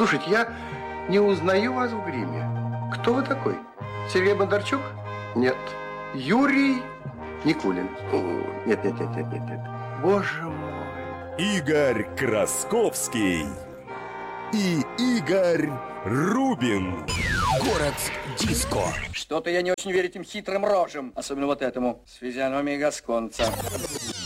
Слушайте, я не узнаю вас в гриме. Кто вы такой? Сергей Бондарчук? Нет. Юрий Никулин? Нет. Боже мой. Игорь Красковский и Игорь Рубин. Город диско. Что-то я не очень верю этим хитрым рожам, особенно вот этому с физиономией гасконца.